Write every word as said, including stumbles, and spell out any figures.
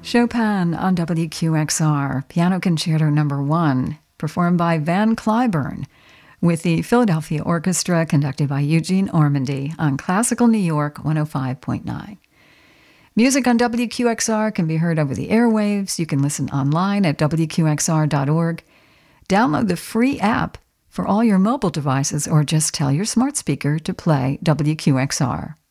Chopin on W Q X R, Piano Concerto Number One, performed by Van Cliburn, with the Philadelphia Orchestra conducted by Eugene Ormandy on Classical New York one oh five point nine. Music on W Q X R can be heard over the airwaves. You can listen online at W Q X R dot org. Download the free app for all your mobile devices or just tell your smart speaker to play W Q X R.